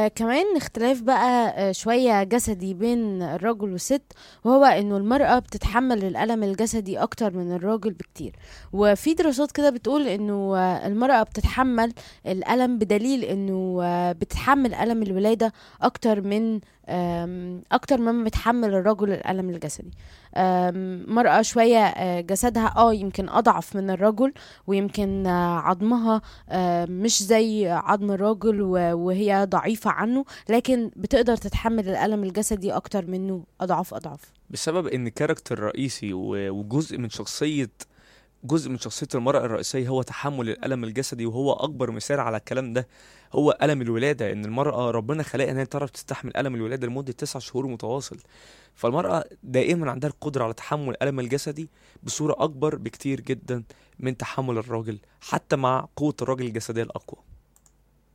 كمان اختلاف بقى شوية جسدي بين الرجل والست، وهو انه المرأة بتتحمل الألم الجسدي اكتر من الراجل بكتير. وفي دراسات كده بتقول انه المرأة بتتحمل الألم بدليل انه بتتحمل ألم الولادة اكتر من اكتر مما بتحمل الرجل الألم الجسدي. مرأة شوية جسدها يمكن اضعف من الرجل، ويمكن عظمها مش زي عظم الراجل وهي ضعيفة عنه، لكن بتقدر تتحمل الألم الجسدي أكتر منه أضعاف أضعاف. بسبب ان كاركتر رئيسي جزء من شخصية المرأة الرئيسية هو تحمل الألم الجسدي، وهو أكبر مثال على الكلام ده هو ألم الولادة. إن المرأة ربنا خلقها إن هي تعرف تستحمل ألم الولادة لمدة 9 شهور متواصل. فالمرأة دائما عندها القدرة على تحمل الألم الجسدي بصورة أكبر بكتير جدا من تحمل الراجل، حتى مع قوة الراجل الجسدية الأقوى.